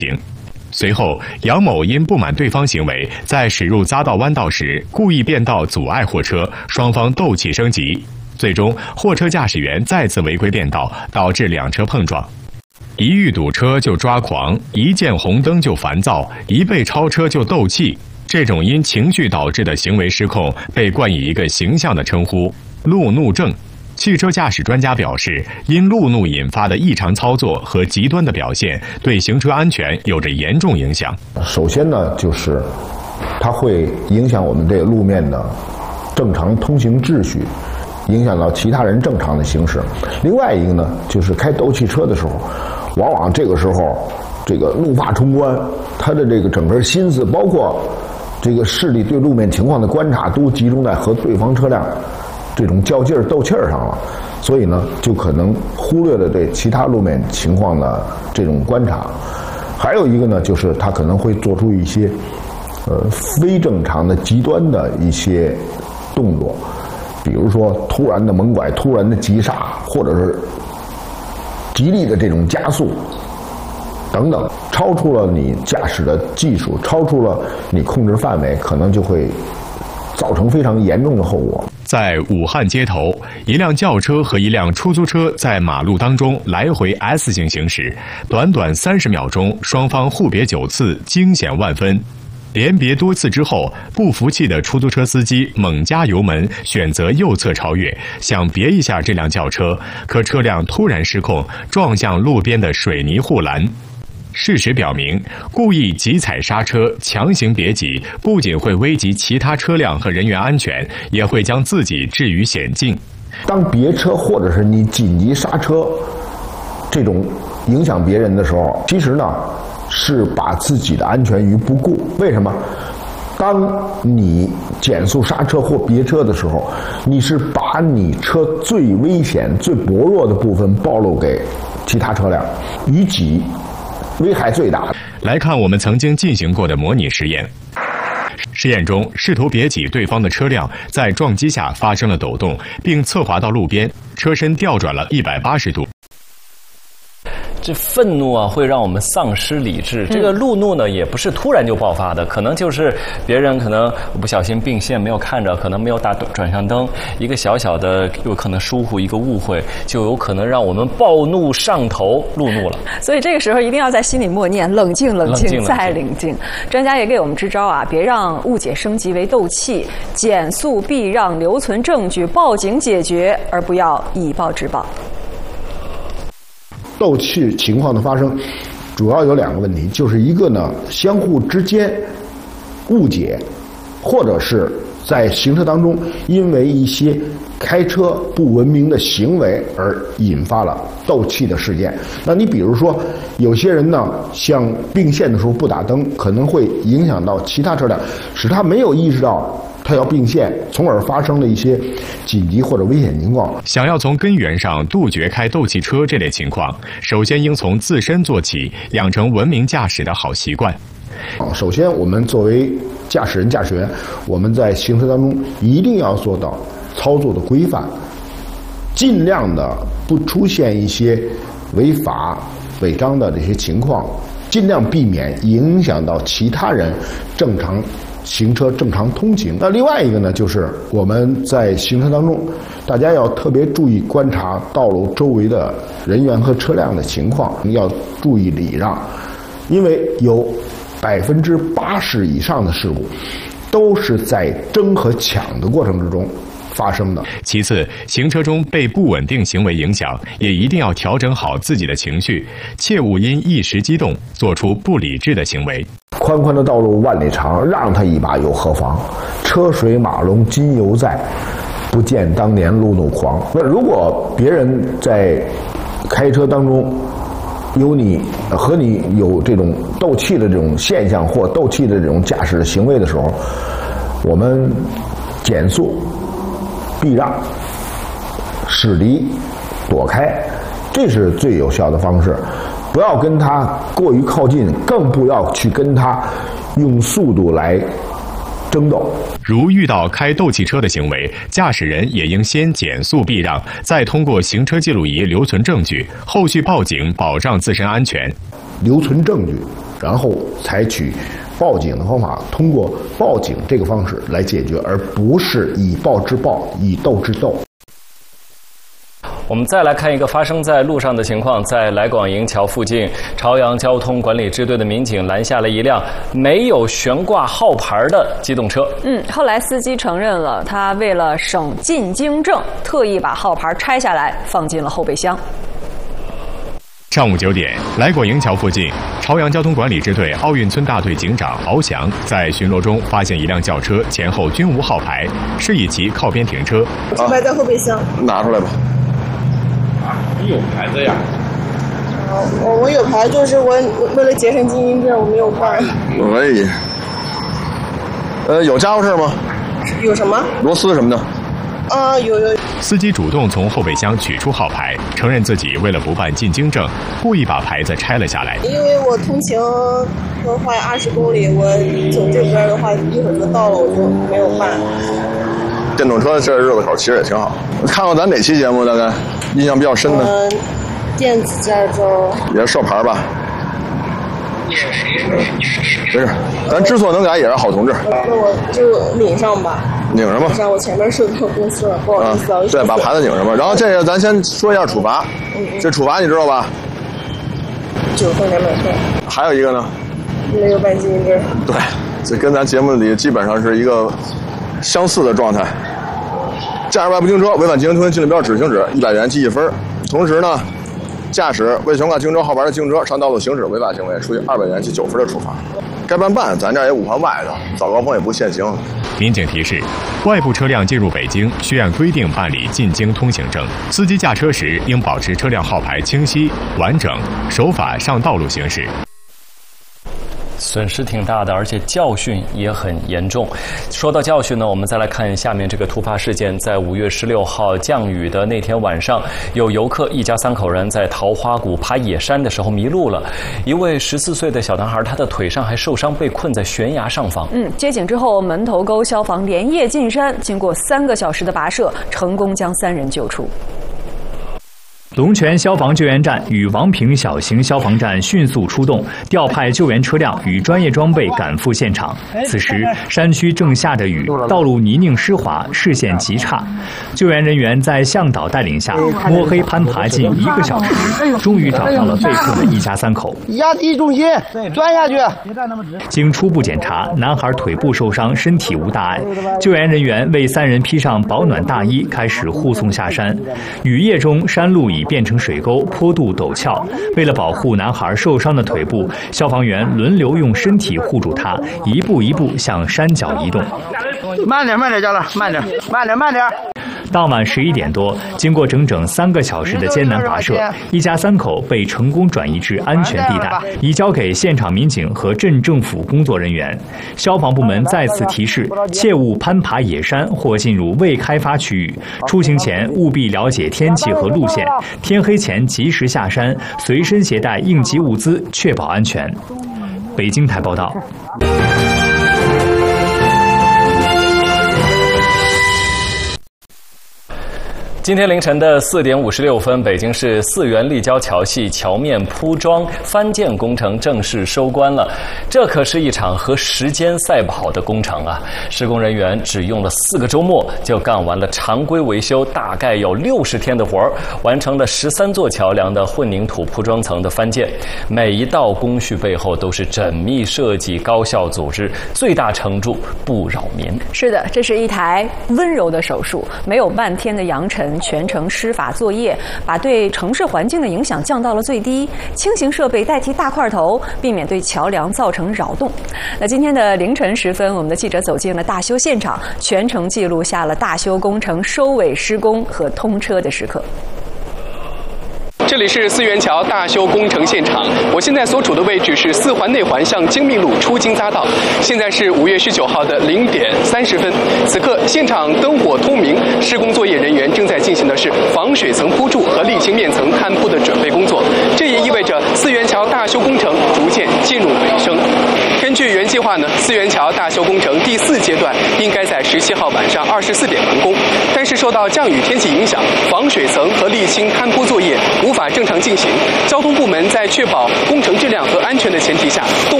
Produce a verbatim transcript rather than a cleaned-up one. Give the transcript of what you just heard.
随后，杨某因不满对方行为，在驶入匝道弯道时故意变道阻碍货车，双方斗气升级。最终，货车驾驶员再次违规变道，导致两车碰撞。一遇堵车就抓狂，一见红灯就烦躁，一被超车就斗气。这种因情绪导致的行为失控，被冠以一个形象的称呼——路怒症。汽车驾驶专家表示，因路怒引发的异常操作和极端的表现，对行车安全有着严重影响。 首先呢，就是它会影响我们这个路面的正常通行秩序，影响到其他人正常的行驶。另外一个呢，就是开斗气车的时候，往往这个时候这个怒发冲冠，他的这个整个心思，包括这个视力对路面情况的观察，都集中在和对方车辆这种较劲儿斗气儿上了，所以呢，就可能忽略了对其他路面情况的这种观察。还有一个呢，就是他可能会做出一些呃非正常的极端的一些动作，比如说突然的猛拐、突然的急刹，或者是极力的这种加速等等，超出了你驾驶的技术，超出了你控制范围，可能就会造成非常严重的后果。 在武汉街头，一辆轿车和一辆出租车在马路当中来回 S 型行驶，短短三十秒钟，双方互别九次，惊险万分。连别多次之后，不服气的出租车司机猛加油门，选择右侧超越，想别一下这辆轿车，可车辆突然失控，撞向路边的水泥护栏。事实表明，故意急踩刹车、强行别挤，不仅会危及其他车辆和人员安全，也会将自己置于险境。 当别车或者是你紧急刹车这种影响别人的时候，其实呢是把自己的安全于不顾。为什么？当你减速刹车或别车的时候，你是把你车最危险、最薄弱的部分暴露给其他车辆，于己危害最大。 来看我们曾经进行过的模拟实验。实验中，试图别挤对方的车辆在撞击下发生了抖动，并侧滑到路边，车身调转了一百八十度。 这愤怒啊，会让我们丧失理智。这个路怒呢，也不是突然就爆发的，可能就是别人可能不小心并线没有看着，可能没有打转向灯，一个小小的有可能疏忽，一个误会，就有可能让我们暴怒上头，路怒了。 所以这个时候一定要在心里默念：冷静，冷静，冷静再冷静。专家也给我们支招啊，别让误解升级为斗气，减速避让，留存证据，报警解决，而不要以暴制暴。 斗气情况的发生，主要有两个问题，就是一个呢，相互之间误解，或者是在行车当中因为一些开车不文明的行为而引发了斗气的事件。那你比如说，有些人呢，像并线的时候不打灯，可能会影响到其他车辆，使他没有意识到他要并线，从而发生了一些紧急或者危险情况。 想要从根源上杜绝开斗气车这类情况，首先应从自身做起，养成文明驾驶的好习惯。 首先，我们作为驾驶人、驾驶员，我们在行车当中一定要做到操作的规范，尽量的不出现一些违法、违章的这些情况，尽量避免影响到其他人正常行车、正常通行。那另外一个呢，就是我们在行车当中，大家要特别注意观察道路周围的人员和车辆的情况，要注意礼让，因为有百分之八十以上的事故都是在争和抢的过程之中发生的。 其次，行车中被不稳定行为影响，也一定要调整好自己的情绪，切勿因一时激动做出不理智的行为。 宽宽的道路万里长，让他一把又何妨？车水马龙今犹在，不见当年路怒狂。那如果别人在开车当中有你和你有这种斗气的这种现象或斗气的这种驾驶行为的时候，我们减速、避让、驶离、躲开，这是最有效的方式。不要跟他过于靠近，更不要去跟他用速度来争斗。 如遇到开斗气车的行为，驾驶人也应先减速避让，再通过行车记录仪留存证据，后续报警保障自身安全。 留存证据然后采取报警的方法，通过报警这个方式来解决，而不是以暴制暴，以斗制斗。 我们再来看一个发生在路上的情况，在来广营桥附近，朝阳交通管理支队的民警拦下了一辆没有悬挂号牌的机动车。 嗯，后来司机承认了，他为了省进京证，特意把号牌拆下来放进了后备箱。 上午九点，来广营桥附近，朝阳交通管理支队奥运村大队警长敖翔在巡逻中发现一辆轿车前后均无号牌，示意其靠边停车。 号牌在后备箱， 拿出来吧。 啊，你有牌子呀？啊，我我有牌，就是我为了节省经营证，我没有办。 可以。呃，有家伙事吗？ 有什么？ 螺丝什么的。 啊，有有。 司机主动从后备箱取出号牌，承认自己为了不办进京证，故意把牌子拆了下来。 因为我通勤的话二十公里，我走这边的话一会儿就到了，我就没有办。 电动车这日子口其实也挺好。看过咱哪期节目？大概印象比较深的。 嗯，电子驾照。 也是授牌吧？没事，咱知错能改也是好同志。 那我就领上吧。 拧上吧。 领上，我前面是到公司了，不好意思啊。 对，把牌子拧上吧。然后这个咱先说一下处罚。嗯嗯。这处罚你知道吧？ 九分两百块。 还有一个呢？ 没有办经营证。 对，这跟咱节目里基本上是一个相似的状态。驾驶外部行车违反经营通行禁令标志行驶一百元记一分。同时呢，驾驶未悬挂经营证号牌的经营车上道路行驶违法行为，处以二百元记九分的处罚。该办办，咱这儿也五环外的，早高峰也不限行。 民警提示，外部车辆进入北京需按规定办理进京通行证，司机驾车时应保持车辆号牌清晰完整，守法上道路行驶。 损失挺大的，而且教训也很严重。说到教训呢，我们再来看下面这个突发事件。在五月十六号降雨的那天晚上，有游客一家三口人在桃花谷爬野山的时候迷路了。一位十四岁的小男孩，他的腿上还受伤，被困在悬崖上方。 嗯，接警之后，门头沟消防连夜进山，经过三个小时的跋涉，成功将三人救出。 龙泉消防救援站与王平小型消防站迅速出动，调派救援车辆与专业装备赶赴现场。此时，山区正下着雨，道路泥泞湿滑，视线极差。救援人员在向导带领下，摸黑攀爬近一个小时，终于找到了被困的一家三口。 压低重心，钻下去。 经初步检查，男孩腿部受伤，身体无大碍。救援人员为三人披上保暖大衣，开始护送下山。雨夜中，山路已变成水沟，坡度陡峭。为了保护男孩受伤的腿部，消防员轮流用身体护住他，一步一步向山脚移动。 慢点，慢点，家乐，慢点，慢点，慢点。 当晚十一点多，经过整整三个小时的艰难跋涉，一家三口被成功转移至安全地带，移交给现场民警和镇政府工作人员。消防部门再次提示，切勿攀爬野山或进入未开发区域。出行前务必了解天气和路线，天黑前及时下山，随身携带应急物资，确保安全。北京台报道。 今天凌晨的四点五十六分，北京市四元立交桥系桥面铺装翻建工程正式收官了。这可是一场和时间赛跑的工程啊！施工人员只用了四个周末就干完了常规维修大概有六十天的活儿，完成了十三座桥梁的混凝土铺装层的翻建。每一道工序背后都是缜密设计、高效组织，最大程度不扰民。 是的，这是一台温柔的手术，没有半天的扬尘。全程施法作业，把对城市环境的影响降到了最低。轻型设备代替大块头，避免对桥梁造成扰动。那今天的凌晨时分，我们的记者走进了大修现场，全程记录下了大修工程收尾施工和通车的时刻。 这里是四元桥大修工程现场，我现在所处的位置是四环内环向京密路出京匝道。现在是五月十九号的零点三十分，此刻现场灯火通明，施工作业人员正在进行的是防水层铺筑和沥青面层焊铺的准备工作。这也意味着四元桥大修工程逐渐进入尾声。根据原计划呢，思源桥大修工程第四阶段应该在十七号晚上二十四点完工，但是受到降雨天气影响，防水层和沥青摊铺作业无法正常进行。交通部门在确保工程质量和安全的前提下，动